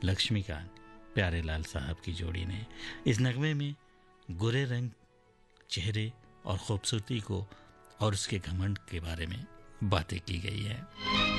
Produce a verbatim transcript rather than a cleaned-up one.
लक्ष्मीकांत प्यारेलाल साहब की जोड़ी ने। इस नगमे में गोरे रंग, चेहरे और खूबसूरती को और उसके घमंड के बारे में बातें की गई है।